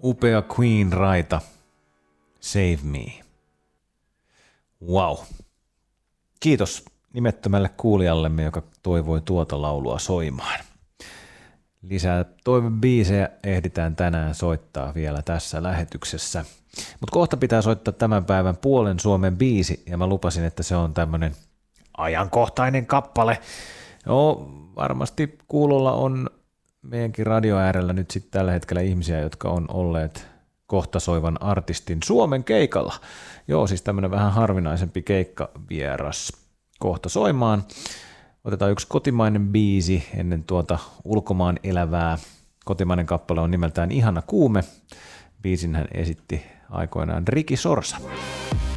Upea Queen-raita. Save Me. Wow. Kiitos nimettömälle kuulijallemme, joka toivoi tuota laulua soimaan. Lisää toivebiisejä ehditään tänään soittaa vielä tässä lähetyksessä. Mutta kohta pitää soittaa tämän päivän puolen Suomen biisi, ja mä lupasin, että se on tämmönen ajankohtainen kappale. Joo, varmasti kuulolla on meidänkin radio äärellä nyt sitten tällä hetkellä ihmisiä, jotka on olleet kohta soivan artistin Suomen keikalla. Joo, siis tämmönen vähän harvinaisempi keikkavieras kohta soimaan. Otetaan yksi kotimainen biisi ennen tuota ulkomaan elävää. Kotimainen kappale on nimeltään Ihana kuume. Biisin hän esitti aikoinaan Riki Sorsa.